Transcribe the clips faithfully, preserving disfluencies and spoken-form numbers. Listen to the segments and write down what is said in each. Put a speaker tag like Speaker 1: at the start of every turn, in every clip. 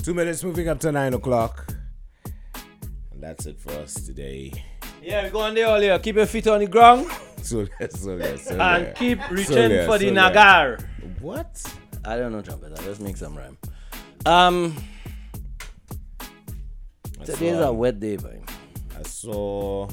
Speaker 1: Two minutes moving up to nine o'clock. And that's it for us today.
Speaker 2: Yeah, we go on there all here. Keep your feet on the ground.
Speaker 1: So yes, so yes, so
Speaker 2: and
Speaker 1: yes.
Speaker 2: keep reaching
Speaker 1: So yes,
Speaker 2: for the
Speaker 1: so
Speaker 2: nagar.
Speaker 1: yes. What?
Speaker 2: I don't know trumpet. Let's make some rhyme. Um,
Speaker 1: I
Speaker 2: today's
Speaker 1: saw-
Speaker 2: a wet day, boy.
Speaker 1: I saw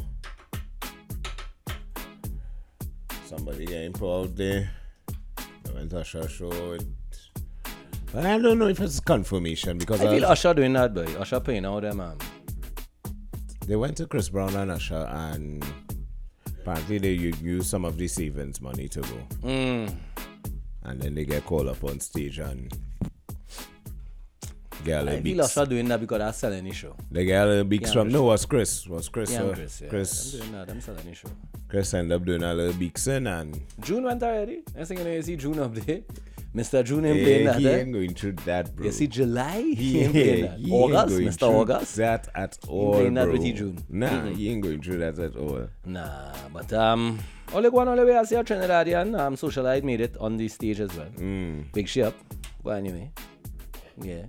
Speaker 1: somebody getting proud there. I went to Usher show it. But I don't know if it's confirmation because
Speaker 2: I
Speaker 1: I
Speaker 2: feel Usher doing that, boy. Usher paying out them, man.
Speaker 1: they went to Chris Brown and Usher and apparently they u- use some of the savings money to go.
Speaker 2: Mm.
Speaker 1: And then they get called up on stage and get a
Speaker 2: I
Speaker 1: little
Speaker 2: feel
Speaker 1: beats.
Speaker 2: Usher doing that because that's selling the show.
Speaker 1: They get a little beats
Speaker 2: Yeah,
Speaker 1: from,
Speaker 2: I'm
Speaker 1: no, it was Chris. Was Chris.
Speaker 2: Yeah,
Speaker 1: uh,
Speaker 2: I'm Chris. Yeah.
Speaker 1: Chris,
Speaker 2: I'm doing that. I'm selling the show.
Speaker 1: Chris ended up doing a little beatsin and
Speaker 2: June went already. I think you know, you see June up there. Mister June ain't
Speaker 1: eh,
Speaker 2: playing that.
Speaker 1: he
Speaker 2: eh?
Speaker 1: ain't going through that, bro.
Speaker 2: You see July? He
Speaker 1: He
Speaker 2: ain't playing
Speaker 1: ain't,
Speaker 2: that.
Speaker 1: he ain't
Speaker 2: August,
Speaker 1: going
Speaker 2: Mister
Speaker 1: through
Speaker 2: August.
Speaker 1: that at all,
Speaker 2: playing that
Speaker 1: bro.
Speaker 2: with you, June.
Speaker 1: Nah,
Speaker 2: Mm-mm.
Speaker 1: he ain't going through that at all.
Speaker 2: Nah, but um, all go on all the way. I see a Trinidadian um, socialite made it on the stage as well.
Speaker 1: Mm.
Speaker 2: Big shit up. But anyway, yeah.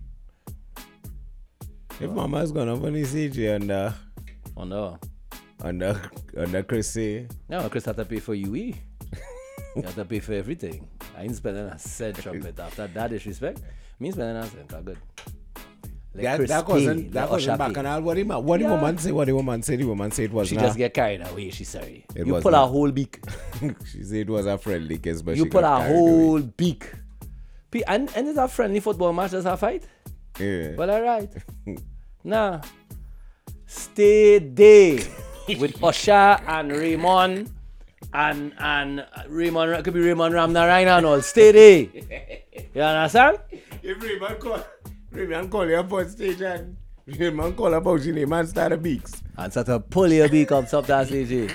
Speaker 1: If Mama's gone up on the stage and uh,
Speaker 2: On the
Speaker 1: under under Chrissy,
Speaker 2: no, Chris had to pay for U E. You have to pay for everything. I ain't spending a cent trumpet after that disrespect. Me spending a cent, good. Let
Speaker 1: that,
Speaker 2: Chris
Speaker 1: that
Speaker 2: pay,
Speaker 1: wasn't that
Speaker 2: let
Speaker 1: wasn't
Speaker 2: Usher
Speaker 1: back
Speaker 2: pay.
Speaker 1: on all. What the ma- what the
Speaker 2: Yeah.
Speaker 1: woman say? What the woman say? The woman said it was
Speaker 2: She
Speaker 1: not.
Speaker 2: just get carried away. She's sorry.
Speaker 1: It
Speaker 2: you
Speaker 1: was
Speaker 2: pull
Speaker 1: not.
Speaker 2: a whole beak.
Speaker 1: She said it was a friendly kiss, but
Speaker 2: You
Speaker 1: she
Speaker 2: pull
Speaker 1: got
Speaker 2: a
Speaker 1: carried
Speaker 2: whole beak. P- And, and it's a friendly football match. There's a fight.
Speaker 1: away. Yeah.
Speaker 2: Well, all right. Nah. Stay there with Usher and Raymond and and Raymond. It could be Raymond Ramnarine and all. Stay there. You understand?
Speaker 1: If Raymond call, Raymond call you up on stage and Raymond call about your name and start a beaks.
Speaker 2: And start to pull your beak up top that stage.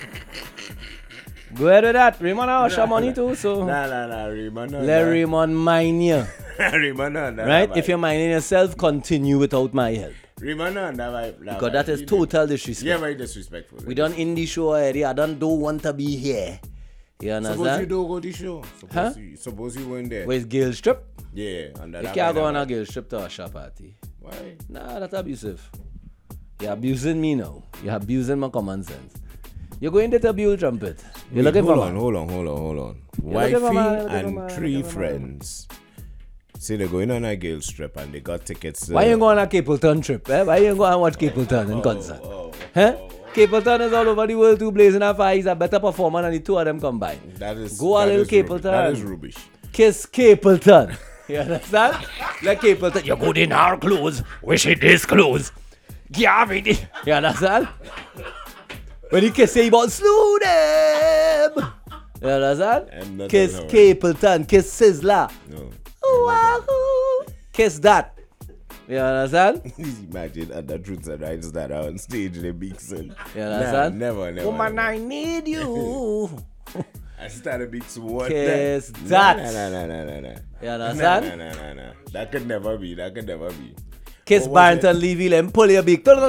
Speaker 2: Go ahead with that. Raymond and Usher money too, so
Speaker 1: Nah, nah, nah, Raymond. No,
Speaker 2: let
Speaker 1: nah.
Speaker 2: Raymond mind you.
Speaker 1: Raymond, no, nah,
Speaker 2: Right?
Speaker 1: nah,
Speaker 2: If you're minding yourself, continue without my help.
Speaker 1: Raymond, no, nah, nah, nah,
Speaker 2: Because that is total disrespect.
Speaker 1: Yeah, very disrespectful.
Speaker 2: We done indie show already. I don't don't want to be here. You
Speaker 1: Suppose you
Speaker 2: understand?
Speaker 1: don't go to the show. Suppose,
Speaker 2: Huh?
Speaker 1: you, suppose you weren't there.
Speaker 2: Where's Gail Strip?
Speaker 1: Yeah, under
Speaker 2: You
Speaker 1: that
Speaker 2: can't go
Speaker 1: kind
Speaker 2: on
Speaker 1: of-
Speaker 2: a Gail Strip to a shop party.
Speaker 1: Why?
Speaker 2: Nah, that's abusive. You're abusing me now. You're abusing my common sense. You're going to abuse trumpet. You're
Speaker 1: Wait,
Speaker 2: looking
Speaker 1: hold
Speaker 2: for
Speaker 1: on,
Speaker 2: man.
Speaker 1: hold on, hold on, hold on.
Speaker 2: looking
Speaker 1: Wifey
Speaker 2: for man, you're looking for
Speaker 1: and
Speaker 2: man,
Speaker 1: three
Speaker 2: you're looking for man.
Speaker 1: friends say they're going on a Gale strip and they got tickets. To
Speaker 2: Why you going on a Capleton trip? Eh? Why you going to watch Capleton in concert?
Speaker 1: Oh,
Speaker 2: Huh? Capleton is all over the world too, blazing a fire. He's a better performer than the two of them combined.
Speaker 1: that is
Speaker 2: Go a
Speaker 1: that
Speaker 2: little
Speaker 1: is rub-
Speaker 2: Capleton.
Speaker 1: That is rubbish.
Speaker 2: Kiss Capleton. You understand? Like Capleton, you good in our clothes, wish it is clothes. Give it. You understand? When he kiss, he about slew them. You
Speaker 1: I'm
Speaker 2: understand?
Speaker 1: not
Speaker 2: Kiss
Speaker 1: gonna-
Speaker 2: Capleton, kiss Sizzler.
Speaker 1: No.
Speaker 2: Wahoo. Kiss that. You understand?
Speaker 1: Imagine under Truths and Rights that are on stage in the Bixen.
Speaker 2: You understand?
Speaker 1: Nah, never, never.
Speaker 2: Woman,
Speaker 1: never.
Speaker 2: I need you.
Speaker 1: I started Bix what?
Speaker 2: Kiss
Speaker 1: that?
Speaker 2: that.
Speaker 1: Nah, nah, nah, nah, nah, nah.
Speaker 2: You
Speaker 1: Nah,
Speaker 2: understand?
Speaker 1: nah, nah, nah, nah. That could never be. That could never be.
Speaker 2: Kiss
Speaker 1: What was
Speaker 2: Barrington Levy, let him pull your beak. Let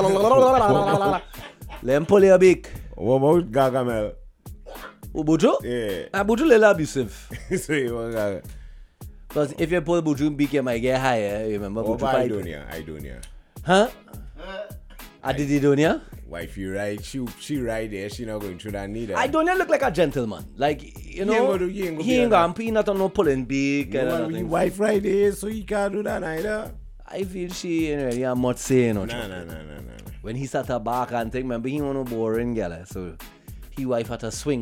Speaker 2: him pull your beak.
Speaker 1: What about Gargamel?
Speaker 2: Ubuju?
Speaker 1: Yeah.
Speaker 2: Ah, Buju little abusive.
Speaker 1: So you want Gaga.
Speaker 2: Because if you pull Buju beak, you might get higher. Remember
Speaker 1: What
Speaker 2: Buju
Speaker 1: about
Speaker 2: pipe?
Speaker 1: Idonia? Idonia.
Speaker 2: Huh? Adididonia?
Speaker 1: Wife, you ride, she, she ride there, she not going through that neither.
Speaker 2: Idonia look like a gentleman. Like, you know,
Speaker 1: ain't gonna do- he ain't gonna
Speaker 2: he
Speaker 1: be
Speaker 2: ain't
Speaker 1: on
Speaker 2: gonna peanut on no pulling beak.
Speaker 1: You
Speaker 2: and
Speaker 1: want
Speaker 2: nothing.
Speaker 1: your wife ride there, so you can't do that either.
Speaker 2: I feel she ain't really much saying. No,
Speaker 1: Nah, nah, nah, nah, nah, nah.
Speaker 2: when he sat her back and think, remember he was no boring girl. So he wife had to swing